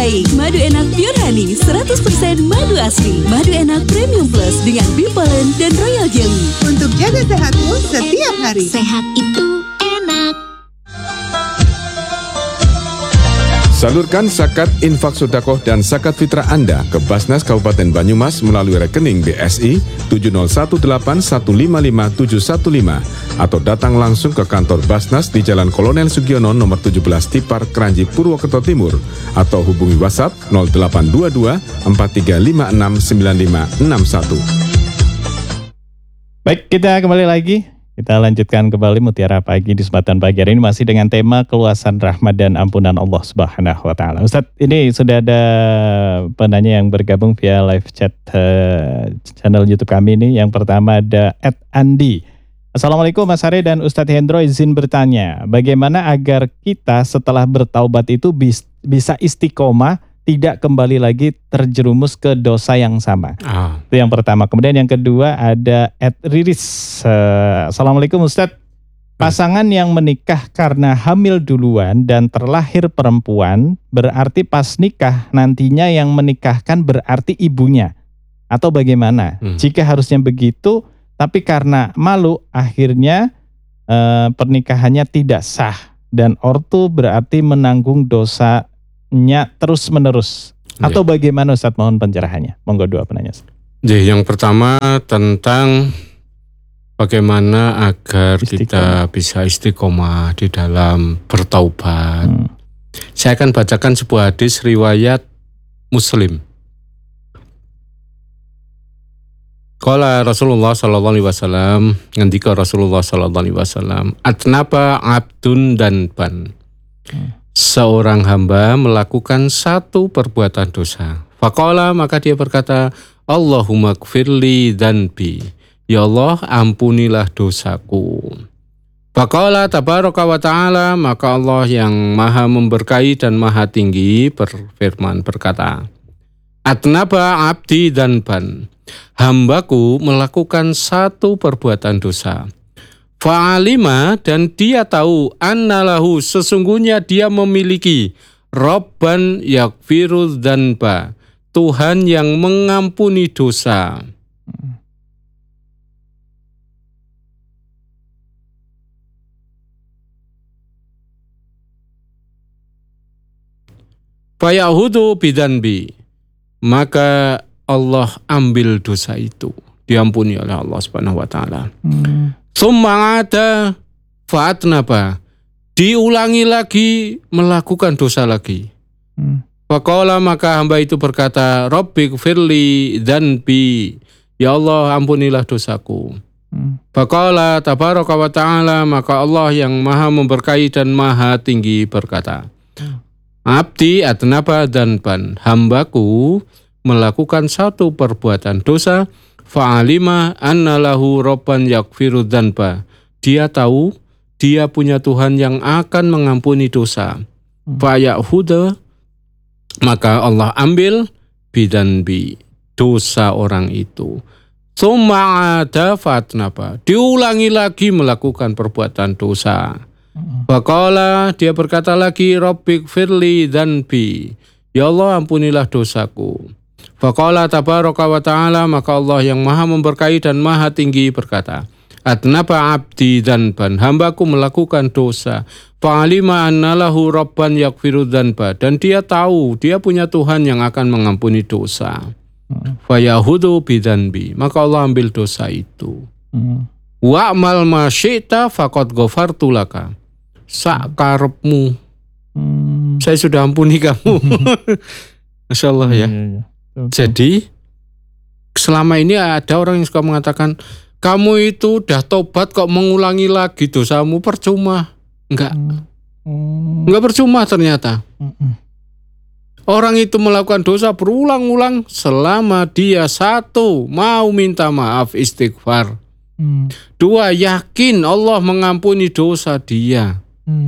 baik. Madu enak Pure Honey 100% madu asli. Madu enak Premium Plus dengan bee pollen dan royal jelly. Untuk jaga sehatmu setiap hari. Sehat itu enak. Salurkan zakat, infak sedekah dan zakat fitrah Anda ke Basnas Kabupaten Banyumas melalui rekening BSI 70181555715 atau datang langsung ke kantor Basnas di Jalan Kolonel Sugiono nomor 17 Tipar, Kranji, Purwokerto Timur atau hubungi WhatsApp 0822 4356 9561. Baik, kita kembali lagi. Kita lanjutkan kembali Mutiara Pagi di kesempatan pagi hari ini masih dengan tema keluasan rahmat dan ampunan Allah Subhanahu wa taala. Ustadz, ini sudah ada penanya yang bergabung via live chat channel YouTube kami ini. Yang pertama ada @Andi. Assalamualaikum Mas Ari dan Ustadz Hendro, izin bertanya, bagaimana agar kita setelah bertaubat itu bisa istiqomah, tidak kembali lagi terjerumus ke dosa yang sama. Itu yang pertama. Kemudian yang kedua ada @Riris. Assalamualaikum Ustadz. Pasangan yang menikah karena hamil duluan dan terlahir perempuan, berarti pas nikah nantinya yang menikahkan berarti ibunya. Atau bagaimana? Jika harusnya begitu, tapi karena malu akhirnya pernikahannya tidak sah. Dan ortu berarti menanggung dosa terus menerus atau bagaimana Ustadz, mohon pencerahannya. Monggo dua penanya. Yang pertama tentang bagaimana agar kita bisa istiqomah di dalam bertaubat. Saya akan bacakan sebuah hadis riwayat Muslim. Qala Rasulullah sallallahu alaihi wasallam, ngendika Rasulullah sallallahu alaihi wasallam, atnaba abdun dan ban. Seorang hamba melakukan satu perbuatan dosa. Faqala, maka dia berkata, Allahumma gfirli dhanbi. Ya Allah, ampunilah dosaku. Faqala tabaraka wa ta'ala, maka Allah yang maha memberkahi dan maha tinggi berfirman berkata, Atnaba abdi dhanban. Hambaku melakukan satu perbuatan dosa. Fa'alima, dan dia tahu annalahu, sesungguhnya dia memiliki Rabban yaghfiru dzanba, Tuhan yang mengampuni dosa. Fayahudu bidzanbi, maka Allah ambil dosa itu, diampuni oleh Allah Subhanahu wa taala. Summa ada fa'atnaba, diulangi lagi melakukan dosa lagi. Faqala, maka hamba itu berkata, Rabbi gfirli dhanbi, ya Allah ampunilah dosaku. Faqala tabaraka wa ta'ala, maka Allah yang maha memberkahi dan maha tinggi berkata, Abdi atnaba dhanban, hambaku melakukan satu perbuatan dosa. Fa'alima anna lahu rabban yaghfiru dzanba, dia tahu dia punya Tuhan yang akan mengampuni dosa. Fa'yahuda, maka Allah ambil bidanbi, dosa orang itu. Tsumma ada fatnaba, diulangi lagi melakukan perbuatan dosa. Faqala, dia berkata lagi, Rabbi gfirli dzanbi, ya Allah ampunilah dosaku. Faqala tabaraka wa ta'ala, maka Allah yang maha memberkahi dan maha tinggi berkata, Atnaba abdi dzanban, hambaku melakukan dosa. Fa'alima annalahu rabban yaghfiru dzanba, dan dia tahu dia punya Tuhan yang akan mengampuni dosa. Fayahudu bidzanbi, maka Allah ambil dosa itu. Wa'mal ma syi'ta faqad ghafartu laka, sakarepmu saya sudah ampuni kamu. Masya Allah ya. Jadi selama ini ada orang yang suka mengatakan, kamu itu udah tobat kok mengulangi lagi dosamu, percuma. Enggak percuma ternyata. Orang itu melakukan dosa berulang-ulang selama dia satu, mau minta maaf istighfar. Dua, yakin Allah mengampuni dosa dia.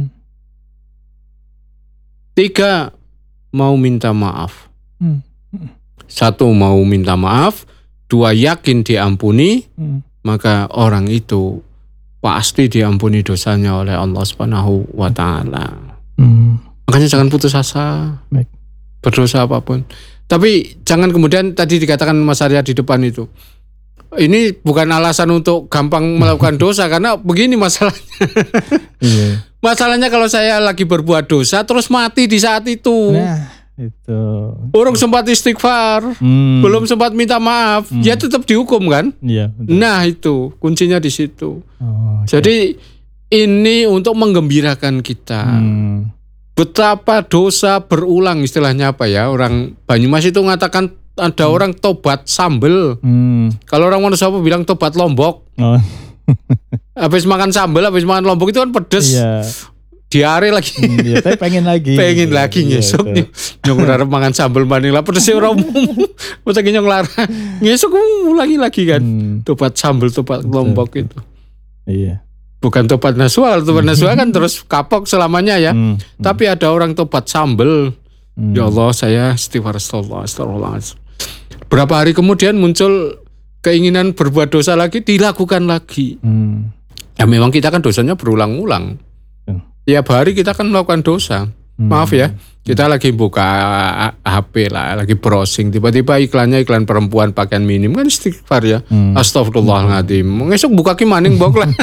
Tiga, mau minta maaf. Satu, mau minta maaf. Dua, yakin diampuni. Maka orang itu pasti diampuni dosanya oleh Allah Subhanahu wa ta'ala. Makanya jangan putus asa. Baik. berdosa apapun. Tapi jangan kemudian tadi dikatakan Mas Arya di depan itu. Ini bukan alasan untuk gampang melakukan dosa karena begini masalahnya. Iya. Masalahnya kalau saya lagi berbuat dosa terus mati di saat itu. Nah, itu. Orang sempat istighfar, belum sempat minta maaf, ya tetap dihukum kan? Iya. Betul. Nah, itu kuncinya di situ. Oh, okay. Jadi ini untuk menggembirakan kita. Betapa dosa berulang istilahnya apa ya? Orang Banyumas itu mengatakan ada orang tobat sambel. Kalau orang Wonosobo bilang tobat lombok. Oh. Habis makan sambel, habis makan lombok itu kan pedes. Iya. Diare lagi. Iya, tapi pengen lagi. Pengen lagi ngesuk nih. Nyong arep mangan sambel manila pedes ora umum. Masa nyong larang. Ngesuk ulangi lagi kan. Tobat sambel, tobat lombok itu. Iya. Bukan tobat nasual kan terus kapok selamanya ya. Tapi ada orang tobat sambel. Ya Allah, saya istighfar astagfirullah. Berapa hari kemudian muncul keinginan berbuat dosa lagi, dilakukan lagi. Ya memang kita kan dosanya berulang-ulang. Tiap hari kita kan melakukan dosa. Maaf ya, kita lagi buka HP lah, lagi browsing, tiba-tiba iklannya iklan perempuan pakaian minim, kan istighfar ya. Astagfirullahaladzim. Ngesuk buka ki maning bok lah.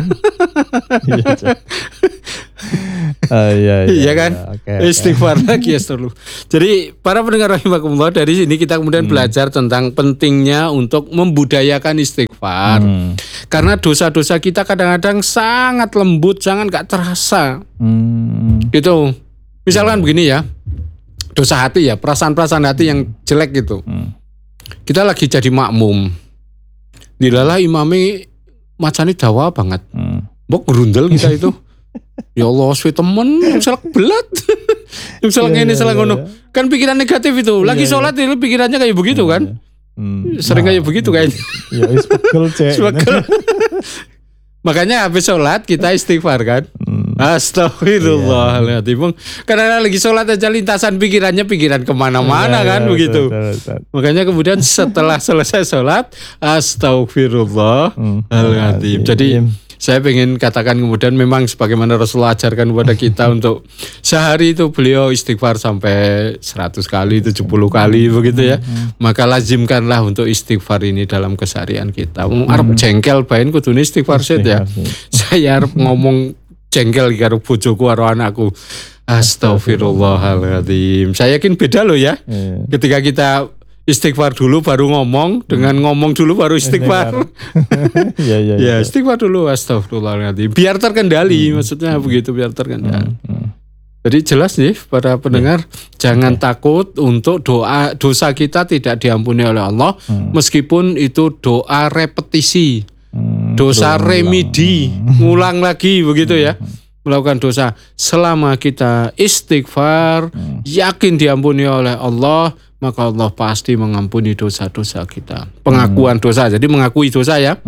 Iya kan? Okay. Istighfar lagi ya seluruh. Jadi para pendengar rahimakumullah, dari sini kita kemudian belajar tentang pentingnya untuk membudayakan istighfar. Karena dosa-dosa kita kadang-kadang sangat lembut, sangat gak terasa. Gitu. Misalkan begini ya, dosa hati ya, perasaan-perasaan hati yang jelek gitu. Kita lagi jadi makmum. Dilalah imami macane dawa banget. Mbok grundel kita itu. Ya Allah, suwe temen, yang salah belat. Yang salah ngene, salah ngono. Kan pikiran negatif itu. Lagi sholat itu pikirannya kayak begitu kan. Sering kayak begitu kayaknya. Ya wis pegel cek. Makanya habis sholat kita istighfar kan. Astagfirullahaladzim. Karena lagi sholat aja lintasan pikirannya pikiran kemana-mana kan begitu. Makanya kemudian setelah selesai sholat, astagfirullahaladzim. Jadi saya pengen katakan kemudian memang sebagaimana Rasulullah ajarkan kepada kita untuk sehari itu beliau istighfar sampai 100 kali, 70 kali begitu ya. Maka lazimkanlah untuk istighfar ini dalam keseharian kita. Arep jengkel bain kudune istighfar set ya. Saya arep ngomong jengkel karo bojoku karo anakku. Astagfirullahaladzim. Saya yakin beda loh ya. Ketika kita istighfar dulu baru ngomong, dengan ngomong dulu baru istighfar. Ya, istighfar dulu, astagfirullahaladzim. Biar terkendali, maksudnya begitu, biar terkendali. Jadi jelas nih para pendengar, jangan takut untuk dosa kita tidak diampuni oleh Allah, meskipun itu doa repetisi, dosa remedi, ngulang lagi begitu ya. Melakukan dosa, selama kita istighfar, yakin diampuni oleh Allah, maka Allah pasti mengampuni dosa-dosa kita. Pengakuan dosa, jadi mengakui dosa ya.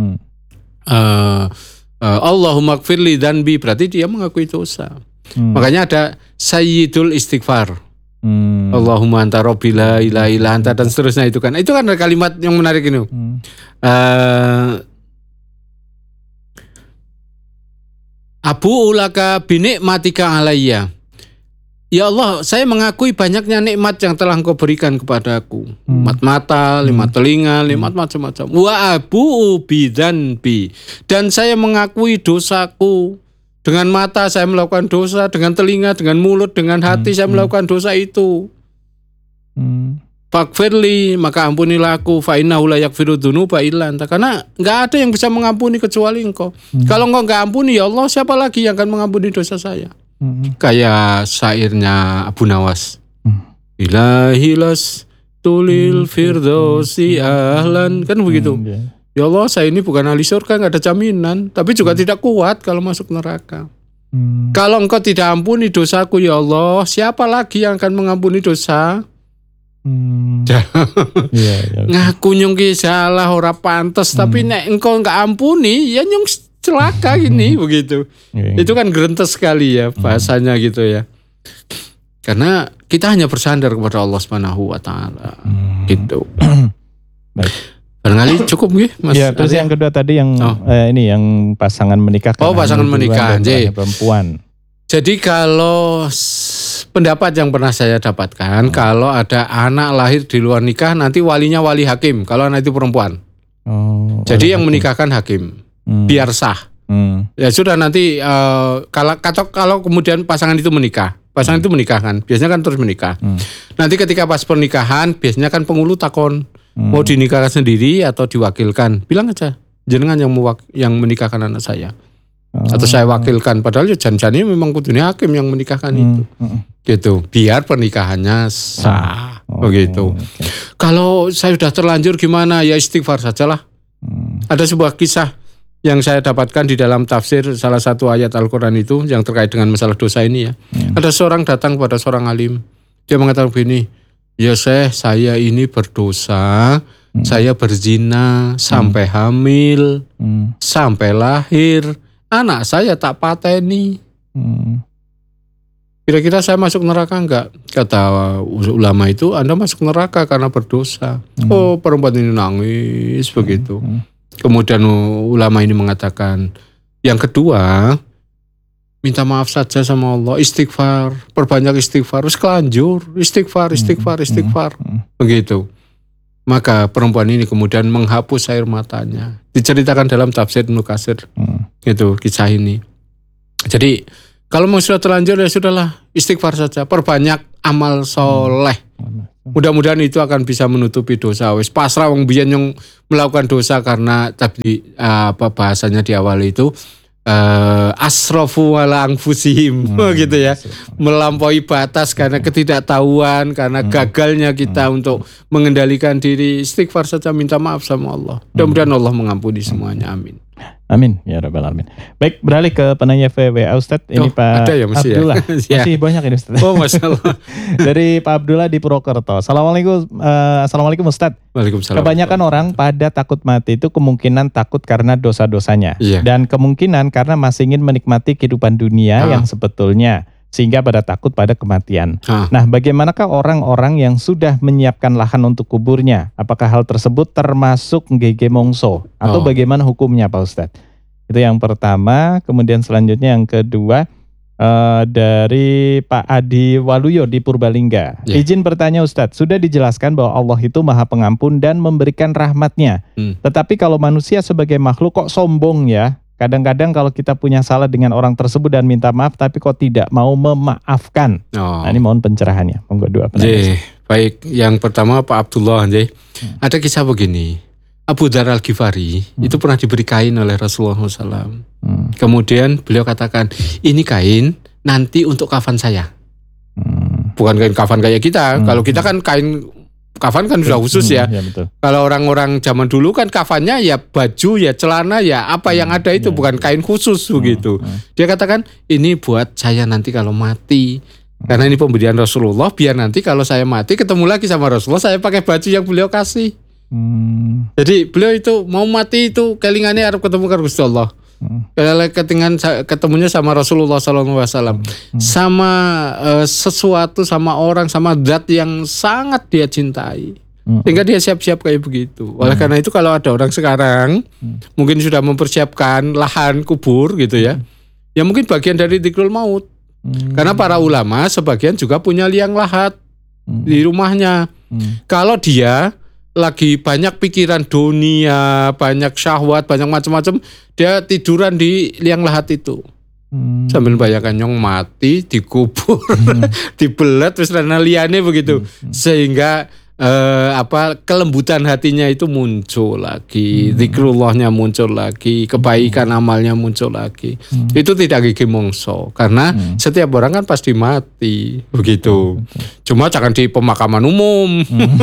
Allahumma gfirli dzanbi, berarti dia mengakui dosa. Makanya ada sayyidul istighfar. Allahumma anta rabbi la ilaha illa anta, dan seterusnya itu kan. Itu kan ada kalimat yang menarik ini. Abu ulaka binikmatika alayya. Ya Allah, saya mengakui banyaknya nikmat yang telah Engkau berikan kepadaku. Nikmat mata, nikmat telinga, nikmat macam-macam. Wa abu bidzanbi, dan saya mengakui dosaku. Dengan mata saya melakukan dosa, dengan telinga, dengan mulut, dengan hati saya melakukan dosa itu. Faghfirli, maka ampunilah aku, fa innahu la yaghfiru dzunuba illa anta, karena enggak ada yang bisa mengampuni kecuali Engkau. Kalau Engkau enggak ampuni ya Allah, siapa lagi yang akan mengampuni dosa saya? Kayak syairnya Abu Nawas. Ilahilas tulil firdausi ahlan, kan begitu. Ya Allah, saya ini bukan ahli surga, enggak ada jaminan, tapi juga tidak kuat kalau masuk neraka. Kalau Engkau tidak ampuni dosaku ya Allah, siapa lagi yang akan mengampuni dosa? Ngaku nyong ki salah ora pantes, tapi nek engkau enggak ampuni ya nyong celaka gini begitu. Itu kan gerentes sekali ya bahasanya gitu ya. Karena kita hanya bersandar kepada Allah Subhanahu wa taala. Gitu. Baik. Barangkali cukup nggih Mas. Ya, terus yang kedua tadi yang ini yang pasangan menikah. Oh, pasangan menikah, perempuan. Jadi kalau pendapat yang pernah saya dapatkan kalau ada anak lahir di luar nikah nanti walinya wali hakim kalau anak itu perempuan. Jadi yang menikahkan hakim biar sah. Ya sudah nanti kalau kemudian pasangan itu menikah kan biasanya kan terus menikah. Nanti ketika pas pernikahan biasanya kan penghulu takon mau dinikahkan sendiri atau diwakilkan, bilang aja jenengan yang menikahkan anak saya. Atau saya wakilkan, padahal ya janjinya memang kudunya hakim yang menikahkan itu. Gitu, biar pernikahannya sah. Begitu. Kalau saya sudah terlanjur gimana? Ya istighfar sajalah. Ada sebuah kisah yang saya dapatkan di dalam tafsir salah satu ayat Al-Quran itu yang terkait dengan masalah dosa ini ya. Ada seorang datang kepada seorang alim. Dia mengatakan begini, ya Syekh, saya ini berdosa, saya berzina sampai hamil, sampai lahir. Anak saya tak pateni. Kira-kira saya masuk neraka enggak? Kata ulama itu, Anda masuk neraka karena berdosa. Oh, perempuan ini nangis begitu. Kemudian ulama ini mengatakan, yang kedua, minta maaf saja sama Allah, istighfar, perbanyak istighfar, terus kelanjur, istighfar. Begitu. Maka perempuan ini kemudian menghapus air matanya. Diceritakan dalam tafsir Ibnu Katsir. Itu kisah ini. Jadi kalau mau sudah terlanjur ya sudahlah, istighfar saja, perbanyak amal soleh. Mudah-mudahan itu akan bisa menutupi dosa. Wis pasrah wong biyen yang melakukan dosa karena tadi bahasanya di awal itu asrafu wala anfusihim gitu ya, melampaui batas karena ketidaktahuan, karena gagalnya kita untuk mengendalikan diri. Istighfar saja, minta maaf sama Allah. Mudah-mudahan Allah mengampuni semuanya, amin. Amin ya rabbal alamin. Baik, beralih ke penanya VWA Ustadz. Ini Pak ada ya, Abdullah ya. Masih banyak ini Ustadz. Oh masalah. Dari Pak Abdullah di Purwokerto. Assalamualaikum Ustadz. Waalaikumsalam. Kebanyakan orang pada takut mati itu kemungkinan takut karena dosa-dosanya. Iya. Dan kemungkinan karena masih ingin menikmati kehidupan dunia yang sebetulnya, sehingga pada takut pada kematian. Nah, bagaimanakah orang-orang yang sudah menyiapkan lahan untuk kuburnya? Apakah hal tersebut termasuk ngege mongso? Atau bagaimana hukumnya Pak Ustadz? Itu yang pertama. Kemudian selanjutnya yang kedua, dari Pak Adi Waluyo di Purbalingga. Izin bertanya Ustadz, sudah dijelaskan bahwa Allah itu maha pengampun dan memberikan rahmatnya. Tetapi kalau manusia sebagai makhluk kok sombong ya? Kadang-kadang kalau kita punya salah dengan orang tersebut dan minta maaf, tapi kok tidak mau memaafkan. Nah, ini mohon pencerahannya. Monggo dua penanya. Baik, yang pertama Pak Abdullah, ada kisah begini. Abu Dzar Al-Ghifari itu pernah diberi kain oleh Rasulullah SAW. Kemudian beliau katakan, ini kain nanti untuk kafan saya. Bukan kain kafan kayak kita. Kalau kita kan kain kafan kan sudah khusus ya. Betul. Kalau orang-orang zaman dulu kan kafannya ya baju ya celana ya apa yang ada itu, bukan kain khusus begitu. Dia katakan ini buat saya nanti kalau mati. Karena ini pemberian Rasulullah, biar nanti kalau saya mati ketemu lagi sama Rasulullah, saya pakai baju yang beliau kasih. Jadi beliau itu mau mati itu kelingannya harus ketemu dengan Gusti Allah. Ketemunya sama Rasulullah SAW, sama sesuatu, sama orang, sama zat yang sangat dia cintai, sehingga dia siap-siap kayak begitu. Oleh karena itu kalau ada orang sekarang mungkin sudah mempersiapkan lahan kubur gitu ya, ya mungkin bagian dari dzikrul maut. Karena para ulama sebagian juga punya liang lahat di rumahnya. Kalau dia lagi banyak pikiran dunia, banyak syahwat, banyak macam-macam, dia tiduran di liang lahat itu. Sambil bayangkan nyong mati dikubur, dibelet terus rana liane begitu. Sehingga kelembutan hatinya itu muncul lagi, zikrullahnya muncul lagi, kebaikan amalnya muncul lagi. Itu tidak gigi mongso, karena setiap orang kan pasti mati begitu. Cuma jangan di pemakaman umum.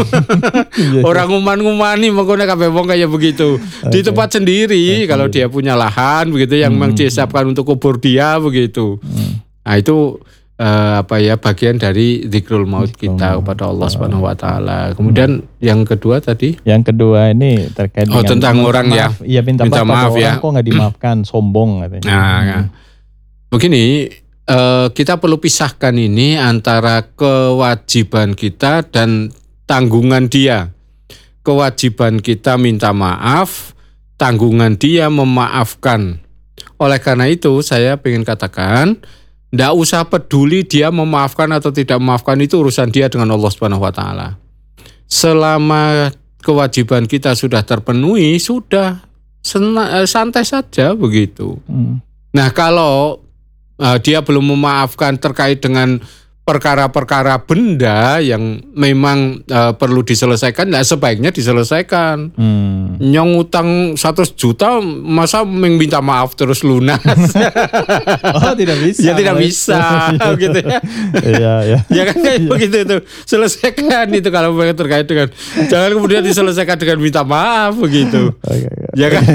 Orang nguman-ngumani menggunakan kabeh wong kayak begitu. Di tempat sendiri kalau dia punya lahan begitu yang memang disiapkan untuk kubur dia begitu. Nah itu bagian dari dzikrul maut kita kepada Allah Subhanahu wa taala. Kemudian yang kedua tadi? Yang kedua ini terkait dengan tentang orang maaf. Ya minta maaf ya. Orang kok nggak dimaafkan, sombong katanya. Nah, begini, kita perlu pisahkan ini antara kewajiban kita dan tanggungan dia. Kewajiban kita minta maaf, tanggungan dia memaafkan. Oleh karena itu saya ingin katakan, Nggak usah peduli dia memaafkan atau tidak memaafkan, itu urusan dia dengan Allah Subhanahu wa taala. Selama kewajiban kita sudah terpenuhi, sudah santai saja begitu. Nah, kalau dia belum memaafkan terkait dengan perkara-perkara benda yang memang perlu diselesaikan, nah sebaiknya diselesaikan. Nyong utang 100 juta, masa minta maaf terus lunas? Oh, tidak bisa. Ya tidak bisa, gitu ya. Iya. Ya kan kayak begitu itu. Selesaikan itu kalau terkait dengan, jangan kemudian diselesaikan dengan minta maaf begitu. Ya kan?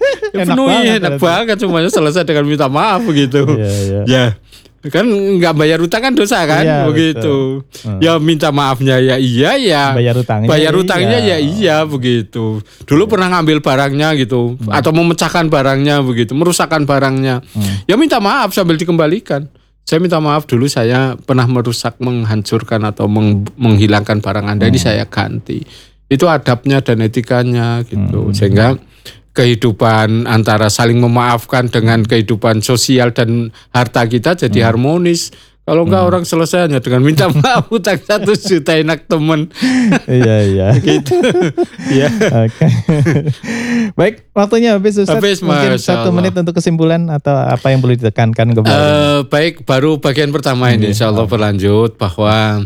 Enak banget semuanya selesai dengan minta maaf begitu. Iya. Ya. Kan nggak bayar utang kan dosa kan, iya, begitu. Ya minta maafnya ya iya ya. Bayar utangnya ya iya begitu. Dulu pernah ngambil barangnya gitu, atau memecahkan barangnya begitu, merusakkan barangnya. Ya minta maaf sambil dikembalikan. Saya minta maaf dulu saya pernah merusak, menghancurkan atau menghilangkan barang Anda, ini saya ganti. Itu adabnya dan etikanya gitu. Sehingga kehidupan antara saling memaafkan dengan kehidupan sosial dan harta kita jadi harmonis. Kalau enggak orang selesai hanya dengan minta maaf, utang 1 juta enak temen. Iya. Gitu. Ya. Oke. Baik, waktunya habis Ustaz. Mungkin 1 menit untuk kesimpulan atau apa yang perlu ditekankan kembali. Baik, baru bagian pertama ini insya Allah berlanjut bahwa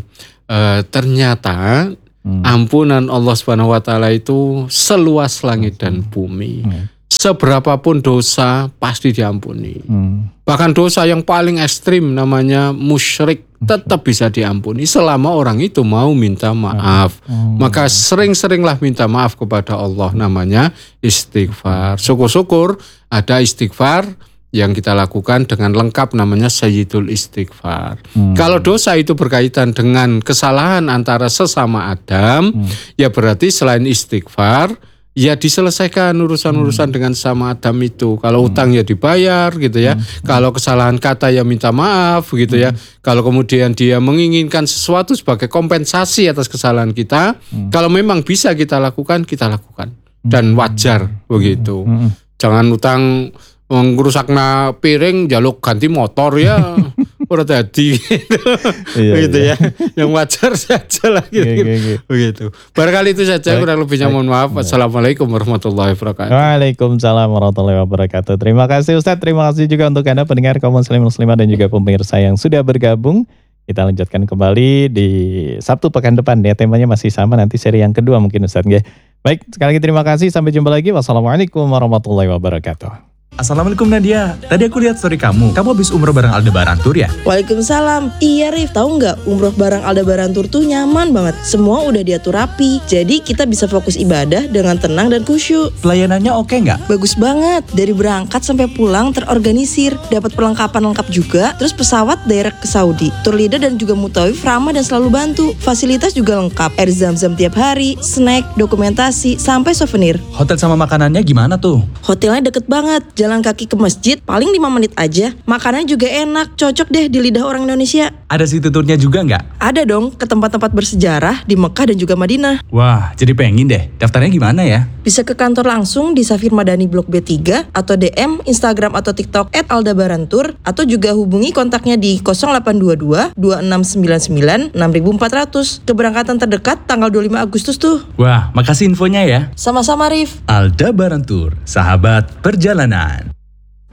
ternyata ampunan Allah Subhanahu wa taala itu seluas langit dan bumi. Seberapapun dosa pasti diampuni. Bahkan dosa yang paling ekstrim namanya musyrik tetap bisa diampuni selama orang itu mau minta maaf. Maka sering-seringlah minta maaf kepada Allah, namanya istighfar. Syukur-syukur ada istighfar yang kita lakukan dengan lengkap, namanya Sayyidul Istighfar. Kalau dosa itu berkaitan dengan kesalahan antara sesama Adam, ya berarti selain istighfar, ya diselesaikan urusan-urusan dengan sesama Adam itu. Kalau utang ya dibayar gitu ya. Kalau kesalahan kata ya minta maaf gitu ya. Kalau kemudian dia menginginkan sesuatu sebagai kompensasi atas kesalahan kita, kalau memang bisa kita lakukan, kita lakukan. Dan wajar begitu. Jangan utang ngerusakna piring jaluk ganti motor ya ora dadi gitu ya. Yang wajar saja lah gitu. Begitu. Barangkali itu saja, kurang lebihnya mohon maaf. Assalamualaikum warahmatullahi wabarakatuh. Waalaikumsalam warahmatullahi wabarakatuh. Terima kasih Ustadz, terima kasih juga untuk Anda pendengar kaum muslim muslimah dan juga pemirsa yang sudah bergabung. Kita lanjutkan kembali di Sabtu pekan depan ya, temanya masih sama, nanti seri yang kedua mungkin Ustadz ya. Baik, sekali lagi terima kasih, sampai jumpa lagi. Wassalamualaikum warahmatullahi wabarakatuh. Assalamualaikum Nadia, tadi aku lihat story kamu habis umroh bareng Aldebaran Tour ya? Waalaikumsalam. Iya Rif, tahu nggak, umroh bareng Aldebaran Tour tuh nyaman banget. Semua udah diatur rapi, jadi kita bisa fokus ibadah dengan tenang dan khusyuk. Pelayanannya oke nggak? Bagus banget, dari berangkat sampai pulang terorganisir, dapat perlengkapan lengkap juga, terus pesawat direct ke Saudi. Tour leader dan juga mutawif ramah dan selalu bantu. Fasilitas juga lengkap, air zam-zam tiap hari, snack, dokumentasi, sampai souvenir. Hotel sama makanannya gimana tuh? Hotelnya deket banget, jalan kaki ke masjid paling 5 menit aja. Makanannya juga enak, cocok deh di lidah orang Indonesia. Ada city tournya juga nggak? Ada dong, ke tempat-tempat bersejarah di Mekah dan juga Madinah. Wah, jadi pengen deh. Daftarnya gimana ya? Bisa ke kantor langsung di Safir Madani Blok B3 atau DM Instagram atau TikTok @aldebarantour, atau juga hubungi kontaknya di 0822 2699 6400. Keberangkatan terdekat tanggal 25 Agustus tuh. Wah, makasih infonya ya. Sama-sama Rif. Aldebaran Tour, sahabat perjalanan.